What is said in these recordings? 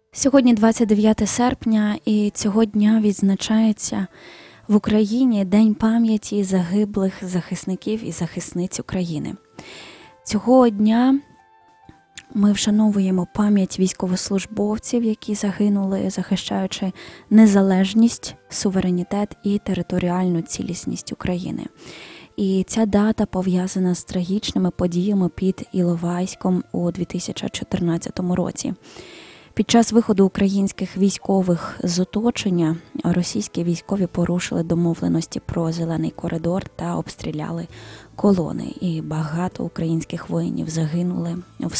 Сьогодні 29 серпня, і цього дня відзначається в Україні День пам'яті загиблих захисників і захисниць України. Цього дня ми вшановуємо пам'ять військовослужбовців, які загинули, захищаючи незалежність, суверенітет і територіальну цілісність України. І ця дата пов'язана з трагічними подіями під Іловайськом у 2014 році. Під час виходу українських військових з оточення російські військові порушили домовленості про зелений коридор та обстріляли колони. І багато українських воїнів загинули в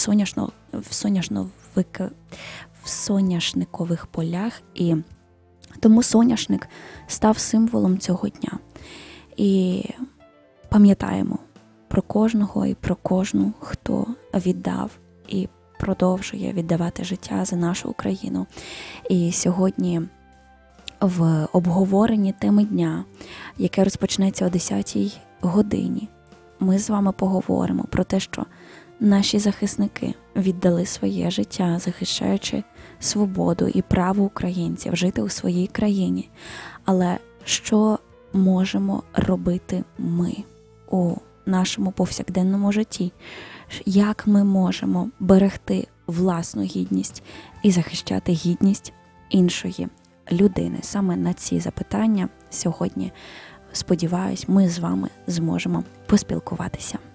соняшникових полях. І тому соняшник став символом цього дня. І пам'ятаємо про кожного і про кожну, хто віддав і продовжує віддавати життя за нашу Україну. І сьогодні в обговоренні теми дня, яке розпочнеться о 10-й годині, ми з вами поговоримо про те, що наші захисники віддали своє життя, захищаючи свободу і право українців жити у своїй країні. Але що можемо робити ми у нашому повсякденному житті? Як ми можемо берегти власну гідність і захищати гідність іншої людини? Саме на ці запитання сьогодні, сподіваюсь, ми з вами зможемо поспілкуватися.